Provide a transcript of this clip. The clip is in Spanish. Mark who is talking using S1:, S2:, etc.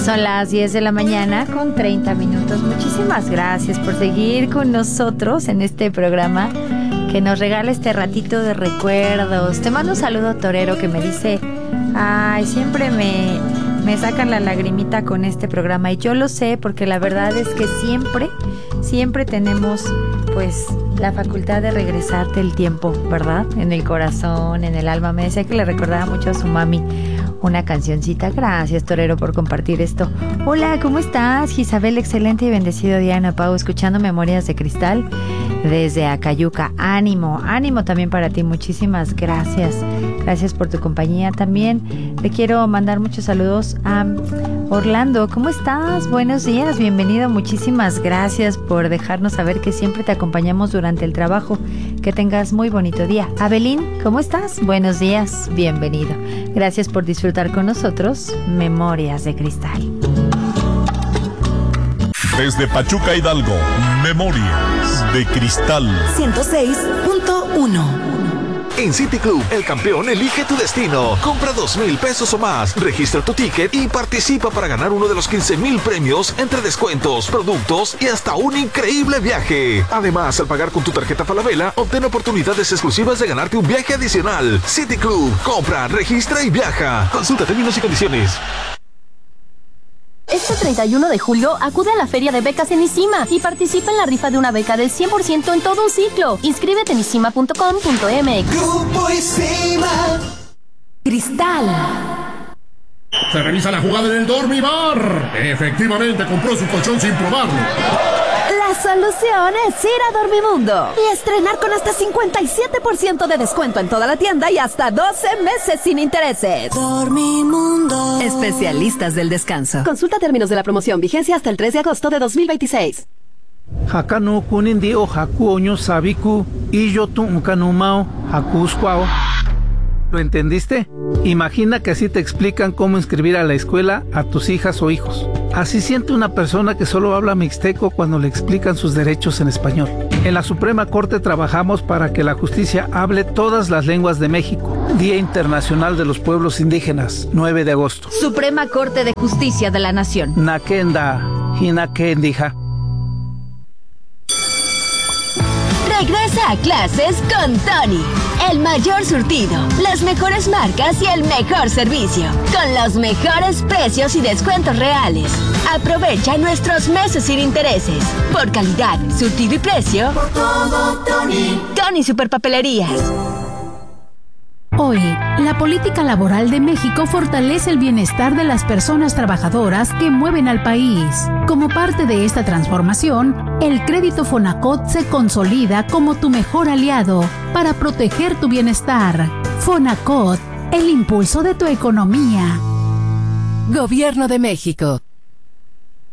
S1: Son las 10 de la mañana con 30 minutos. Muchísimas gracias por seguir con nosotros en este programa que nos regala este ratito de recuerdos. Te mando un saludo, Torero, que me dice, ay, siempre me sacan la lagrimita con este programa. Y yo lo sé porque la verdad es que siempre tenemos pues la facultad de regresarte el tiempo, ¿verdad? En el corazón, en el alma. Me decía que le recordaba mucho a su mami una cancioncita. Gracias, Torero, por compartir esto. Hola, ¿cómo estás? Isabel, excelente y bendecido día, Ana Pau, escuchando Memorias de Cristal desde Acayuca. Ánimo también para ti. Muchísimas gracias. Gracias por tu compañía. También te quiero mandar muchos saludos a Orlando. ¿Cómo estás? Buenos días, bienvenido. Muchísimas gracias por dejarnos saber que siempre te acompañamos durante el trabajo. Que tengas muy bonito día. Abelín, ¿cómo estás? Buenos días, bienvenido. Gracias por disfrutar con nosotros Memorias de Cristal.
S2: Desde Pachuca, Hidalgo, Memorias de Cristal
S3: 106.1. En City Club, el campeón elige tu destino. Compra 2,000 pesos o más, registra tu ticket y participa para ganar uno de los 15,000 premios entre descuentos, productos y hasta un increíble viaje. Además, al pagar con tu tarjeta Falabella, obtén oportunidades exclusivas de ganarte un viaje adicional. City Club, compra, registra y viaja. Consulta términos y condiciones.
S4: Este 31 de julio acude a la Feria de Becas en ISIMA y participa en la rifa de una beca del 100% en todo un ciclo. Inscríbete en isima.com.mx.
S5: Grupo ISIMA.
S4: Cristal.
S6: Se revisa la jugada en el Dormibar. Efectivamente compró su colchón sin probarlo.
S4: La solución es ir a Dormimundo y estrenar con hasta 57% de descuento en toda la tienda y hasta 12 meses sin intereses.
S5: Dormimundo.
S4: Especialistas del descanso. Consulta términos de la promoción. Vigencia hasta el 3 de agosto de 2026.
S7: Hakano kunindi o haku oño sabiku y yo tu unkanumao hakuskwao. ¿Lo entendiste? Imagina que así te explican cómo inscribir a la escuela a tus hijas o hijos. Así siente una persona que solo habla mixteco cuando le explican sus derechos en español. En la Suprema Corte trabajamos para que la justicia hable todas las lenguas de México. Día Internacional de los Pueblos Indígenas, 9 de agosto.
S1: Suprema Corte de Justicia de la Nación.
S7: Nakenda, Hinakendija.
S4: Regresa a clases con Tony. El mayor surtido, las mejores marcas y el mejor servicio. Con los mejores precios y descuentos reales. Aprovecha nuestros meses sin intereses. Por calidad, surtido y precio.
S5: Por todo, Tony.
S4: Tony Superpapelerías.
S8: Hoy, la política laboral de México fortalece el bienestar de las personas trabajadoras que mueven al país. Como parte de esta transformación, el crédito Fonacot se consolida como tu mejor aliado para proteger tu bienestar. Fonacot, el impulso de tu economía.
S9: Gobierno de México.